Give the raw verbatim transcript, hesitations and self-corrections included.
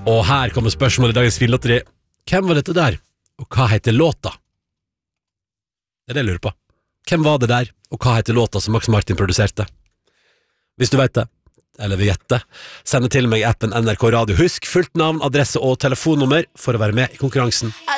Og her kommer spørsmålet i dagens Vinlotteri. Hvem var dette der, og hva heter låta? Det er det jeg lurer på. Hvem var det der, og hva heter låta som Max Martin produserte? Hvis du vet det, eller vil gjette, send til meg appen N R K Radio. Husk fullt navn, adresse og telefonnummer for å være med i konkurransen.